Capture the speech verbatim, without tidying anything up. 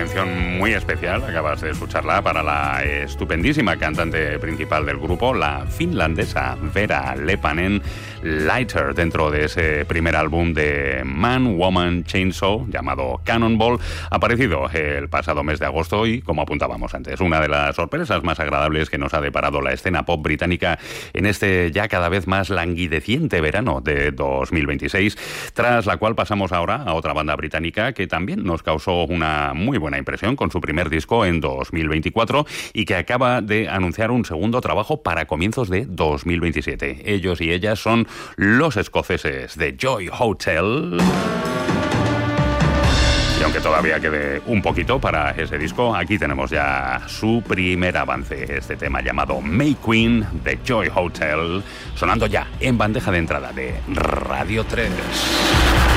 mención muy especial, acabas de escucharla, para la estupendísima cantante principal del grupo, la finlandesa Vera Leppänen, Lighter, dentro de ese primer álbum de Man, Woman, Chainsaw, llamado Cannonball, aparecido el pasado mes de agosto y, como apuntábamos antes, una de las sorpresas más agradables que nos ha deparado la escena pop británica en este ya cada vez más languideciente verano de dos mil veintiséis, tras la cual pasamos ahora a otra banda británica que también nos causó una muy buena impresión con su primer disco en dos mil veinticuatro y que acaba de anunciar un segundo trabajo para comienzos de dos mil veintisiete. Ellos y ellas son los escoceses de Joy Hotel. Y aunque todavía quede un poquito para ese disco, aquí tenemos ya su primer avance, este tema llamado May Queen de Joy Hotel, sonando ya en bandeja de entrada de Radio tres.